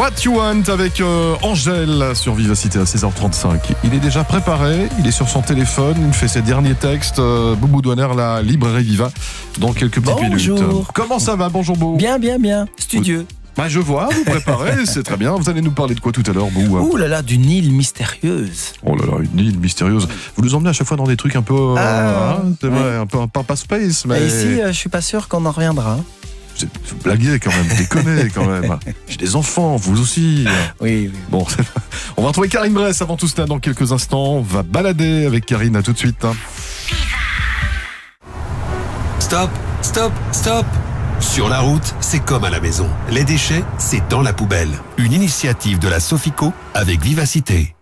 What You Want avec Angèle sur Vivacité à 16h35. Il est déjà préparé, il est sur son téléphone, il fait ses derniers textes. Boubou Douaner, la librairie Viva, dans quelques petites minutes. Comment ça va? Bonjour Boubou. Bien. Studieux. Bah, je vois, vous préparez, c'est très bien. Vous allez nous parler de quoi tout à l'heure, Boubou? Ouh là là, d'une île mystérieuse. Oh là là, une île mystérieuse. Vous nous emmenez à chaque fois dans des trucs un peu... c'est vrai, un peu un papa space, mais... Et ici, je suis pas sûr qu'on en reviendra. Vous blaguez quand même, déconnez quand même. J'ai des enfants, vous aussi. Oui. Bon, on va retrouver Karine Bress avant tout cela dans quelques instants. On va balader avec Karine, à tout de suite. Stop. Sur la route, c'est comme à la maison. Les déchets, c'est dans la poubelle. Une initiative de la Sofico avec Vivacité.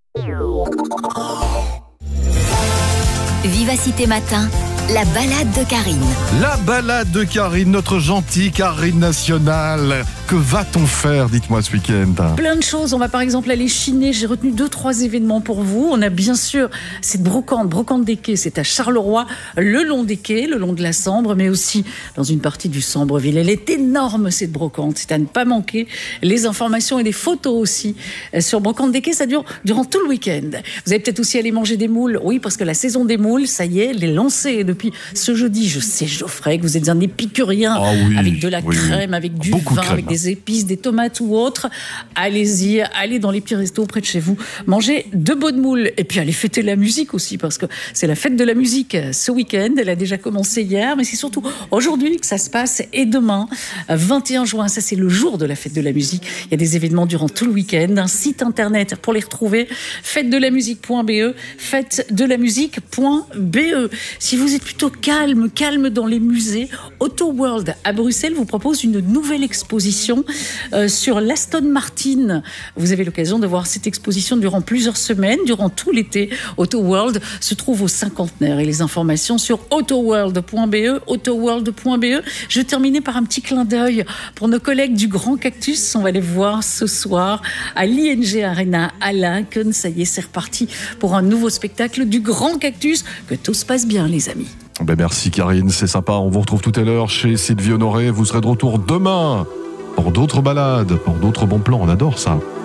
Vivacité Matin, la balade de Karine. La balade de Karine, notre gentille Karine nationale. Que va-t-on faire, dites-moi, ce week-end? Plein de choses. On va par exemple aller chiner. J'ai retenu 2-3 événements pour vous. On a bien sûr cette brocante des quais. C'est à Charleroi, le long des quais, le long de la Sambre, mais aussi dans une partie du Sambreville. Elle est énorme, cette brocante. C'est à ne pas manquer. Les informations et les photos aussi sur brocante des quais. Ça dure durant tout le week-end. Vous allez peut-être aussi aller manger des moules. Oui, parce que la saison des moules, ça y est, elle est lancée depuis ce jeudi. Je sais, Geoffrey, que vous êtes un épicurien avec de la crème, avec du vin, avec des épices, des tomates ou autres. Allez-y, allez dans les petits restos près de chez vous, mangez de bonnes moules et puis allez fêter la musique aussi parce que c'est la fête de la musique ce week-end. Elle a déjà commencé hier, mais c'est surtout aujourd'hui que ça se passe et demain, 21 juin, ça c'est le jour de la fête de la musique. Il y a des événements durant tout le week-end, un site internet pour les retrouver, fêtedelamusique.be, fêtedelamusique.be. Si vous êtes plutôt calme dans les musées, Auto World à Bruxelles vous propose une nouvelle exposition sur l'Aston Martin. Vous avez l'occasion de voir cette exposition durant plusieurs semaines, durant tout l'été. Auto World se trouve au Cinquantenaire et les informations sur autoworld.be. Je vais terminer par un petit clin d'œil pour nos collègues du Grand Cactus. On va les voir ce soir à l'ING Arena à Laeken. Ça y est, c'est reparti pour un nouveau spectacle du Grand Cactus. Que tout se passe bien, les amis. Ben merci Karine, c'est sympa. On vous retrouve tout à l'heure chez Sylvie Honoré. Vous serez de retour demain pour d'autres balades, pour d'autres bons plans. On adore ça.